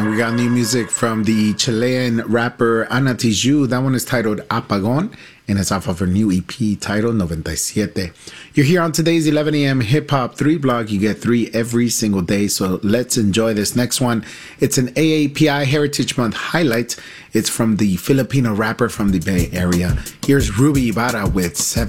We got new music from the Chilean rapper Ana Tijoux. That one is titled Apagón, and it's off of her new EP titled 97. You're here on today's 11 a.m. Hip Hop 3 blog. You get 3 every single day, so let's enjoy this next one. It's an AAPI Heritage Month highlight. It's from the Filipino rapper from the Bay Area. Here's Ruby Ibarra with 7.